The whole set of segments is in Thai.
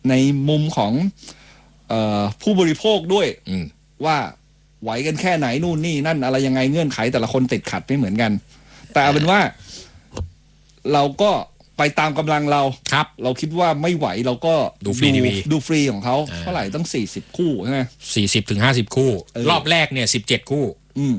ในมุมของผู้บริโภคด้วยว่าไหวกันแค่ไหนนู่นนี่นั่นอะไรยังไงเงื่อนไขแต่ละคนติดขัดไม่เหมือนกันแต่เอาเป็นว่าเราก็ไปตามกำลังเราครับเราคิดว่าไม่ไหวเราก็ดูฟรีทีวีดูฟรีของเขาเท่าไหร่ต้อง40คู่ใช่ไหม 40-50 คู่รอบแรกเนี่ย17 คู่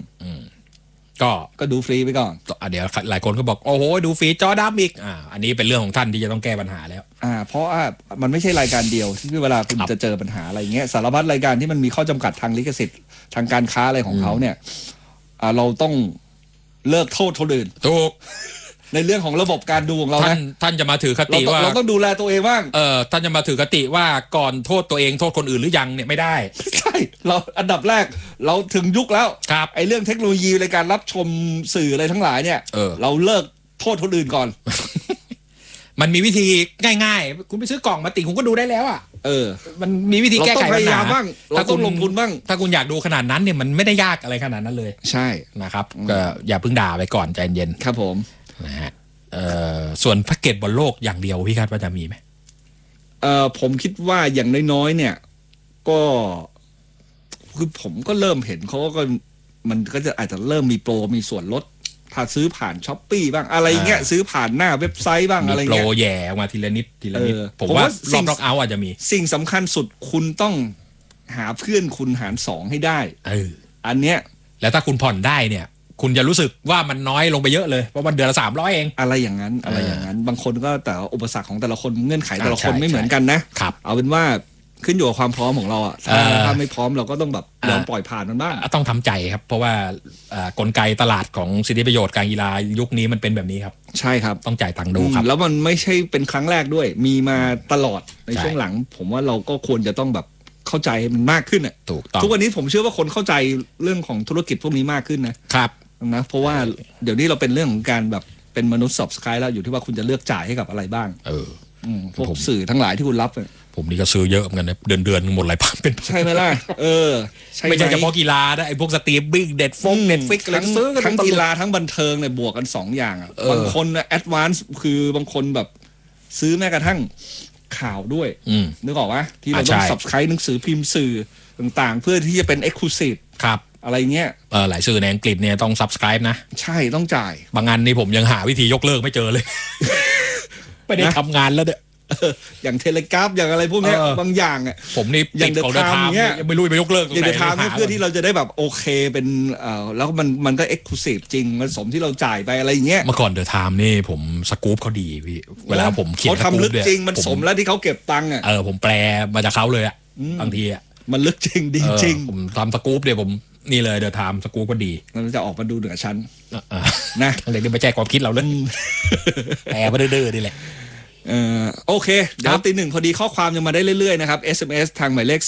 ก็ดูฟรีไปก่อนเดี๋ยวหลายคนก็บอกโอ้โหดูฟรีจอดำอีกอันนี้เป็นเรื่องของท่านที่จะต้องแก้ปัญหาแล้วเพราะว่ามันไม่ใช่รายการเดียวที่เวลาคุณจะเจอปัญหาอะไรเงี้ยสารพัดรายการที่มันมีข้อจำกัดทางลิขสิทธิ์ทางการค้าอะไรของเขาเนี่ยเราต้องเลิกโทษคนอื่นถูกในเรื่องของระบบการดูของเรานะท่านจะมาถือคติว่าเราต้องดูแลตัวเองบ้างท่านจะมาถือคติว่าก่อนโทษตัวเองโทษคนอื่นหรือยังเนี่ยไม่ได้ใช่เราอันดับแรกเราถึงยุคแล้วครับไอ้เรื่องเทคโนโลยีในการรับชมสื่ออะไรทั้งหลายเนี่ยเราเลิกโทษคนอื่นก่อนมันมีวิธีง่ายๆคุณไปซื้อกล่องมาติคุณก็ดูได้แล้วมันมีวิธีแก้ไขปัญหาบ้างเราต้องลงทุนบ้างถ้าคุณอยากดูขนาดนั้นเนี่ยมันไม่ได้ยากอะไรขนาดนั้นเลยใช่นะครับก็อย่าเพิ่งด่าไปก่อนใจเย็นครับผมนะฮะส่วนแพ็กเกจบอลโลกอย่างเดียวพี่คาดว่าจะมีไหมผมคิดว่าอย่างน้อยๆเนี่ยก็คือผมก็เริ่มเห็นเขาก็มันก็จะอาจจะเริ่มมีโปรมีส่วนลดถ้าซื้อผ่านช้อปปี้บ้างอะไรเงี้ยซื้อผ่านหน้าเว็บไซต์บ้างอะไรเงี้ยโปรแย่ออกมาทีละนิดผมว่ารอบน็อกเอาท์อาจจะมีสิ่งสำคัญสุดคุณต้องหาเพื่อนคุณหาร2ให้ได้อันเนี้ยแล้วถ้าคุณผ่อนได้เนี่ยคุณจะรู้สึกว่ามันน้อยลงไปเยอะเลยเพราะมันเดือนละ300เองอะไรอย่างนั้นบางคนก็แต่อุปสรรคของแต่ละคนเงื่อนไขแต่ละคนไม่เหมือนกันนะครับเอาเป็นว่าขึ้นอยู่กับความพร้อมของเราถ้าไม่พร้อมเราก็ต้องแบบยอมปล่อยผ่านมันบ้างต้องทำใจครับเพราะว่ากลไกตลาดของสิทธิประโยชน์การกีฬายุคนี้มันเป็นแบบนี้ครับใช่ครับต้องจ่ายตังค์ดูครับแล้วมันไม่ใช่เป็นครั้งแรกด้วยมีมาตลอดในช่วงหลังผมว่าเราก็ควรจะต้องแบบเข้าใจมันมากขึ้นถูกต้องทุกวันนี้ผมเชื่อว่าคนเข้าใจเรื่องของธุรกิจพวกนี้มากขึ้นนะครับนะเพราะว่าเดี๋ยวนี้เราเป็นเรื่องของการแบบเป็นมนุษย์ subscribe แล้วอยู่ที่ว่าคุณจะเลือกจ่ายให้กับอะไรบ้างพวกสื่อทั้งหลายที่คุณรับผมนี่ก็ซื้อเยอะเหมือนกันนะเดือนหมดหลายพันเป็นใช่ไหมล่ะไม่ใช่เฉพาะกีฬานะไอ้พวกสตรีมมิ่งเน็ตฟิกอะไรซื้อกันทั้งกีฬาทั้งบันเทิงเนี่ยบวกกัน2อย่างบางคนแอดวานซ์คือบางคนแบบซื้อแม้กระทั่งข่าวด้วยนึกออกไหมที่เราต้อง subscribe หนังสือพิมพ์สื่อต่างๆเพื่อที่จะเป็น exclusive ครับอะไรเงี้ยหลายสื่อในอังกฤษเนี่ยต้อง subscribe นะใช่ต้องจ่ายบางอันนี่ผมยังหาวิธียกเลิกไม่เจอเลย ไม่ได้ทำงานแล้วเนี่ยอย่างเทเลกราฟอย่างอะไรพวกนี้บางอย่างผมนี่อย่างเดอะไทม์เนี่ยยังไม่รู้ไปยกเลิกอย่างเดอะไทม์เพื่อที่เราจะได้แบบโอเคเป็นแล้วมันก็เอ็กซ์คลูซีฟจริงมันสมที่เราจ่ายไปอะไรอย่างเงี้ยเมื่อก่อนเดอะไทม์นี่ผมสกู๊ปเขาดีพี่เวลาผมเขียนเขาทำลึกจริงมันสมแล้วที่เขาเก็บตังค์ผมแปลมาจากเขาเลยบางทีมันลึกจริงดีจริงผมทำสกู๊ปเนี่ยผมนี่เลยเดอะไทม์สกู๊ปก็ดีมันจะออกมาดูเหนือชั้นนะอะไรนี่ไม่ใช่ความคิดเราเลยแปลมาดื้อๆนี่แหละโอเคเดี๋ยวตีหนึ่งพอดีข้อความยังมาได้เรื่อยๆนะครับ SMS ทางหมายเลข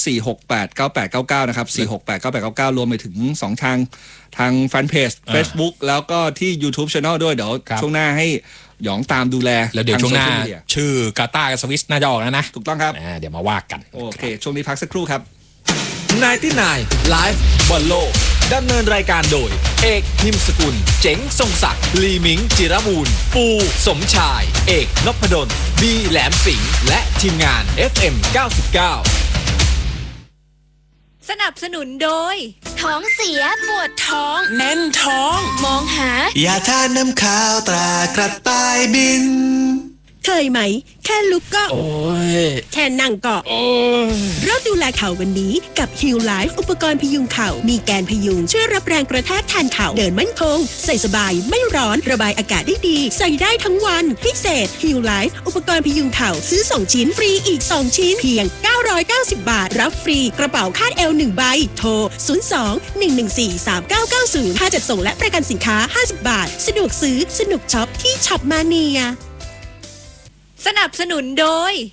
4689899นะครับ4689899รวมไปถึง2ทางแฟนเพจ Facebook แล้วก็ที่ YouTube Channel ด้วยเดี๋ยวช่วงหน้าให้หยองตามดูแลแล้วเดี๋ยวช่วงหน้าชื่อกาตาร์กับสวิสน่าจะออกแล้วนะถูกต้องครับเดี๋ยวมาว่ากันโอเคช่วงนี้พักสักครู่ครับ 99 Live บอลโลกดำเนินรายการโดยเอกนิมสกุลเจ๋งทรงศักดิ์ลีมิงจิรมูลปูสมชายเอกนพดลบีแหลมสิงห์และทีมงาน FM 99 สนับสนุนโดยท้องเสียปวดท้องแน่นท้องมองหายาทาน้ำข้าวตรากระต่ายบินเคยไหมแค่ลุกก็แค่นั่งก็เริ่มดูแลเข่าวันนี้กับ Heal Life อุปกรณ์พยุงเข่ามีแกนพยุงช่วยรับแรงกระแทกแทนเข่าเดินมั่นคงใส่สบายไม่ร้อนระบายอากาศได้ดีใส่ได้ทั้งวันพิเศษ Heal Life อุปกรณ์พยุงเข่าซื้อ2ชิ้นฟรีอีก2ชิ้นเพียง990 บาทรับฟรีกระเป๋าคาดเอว1ใบโทร02-114-3990ค่าจัดส่งและประกันสินค้า50 บาทสะดวกซื้อสนุกช็อปที่ช็อปมาเนียสนับสนุนโดย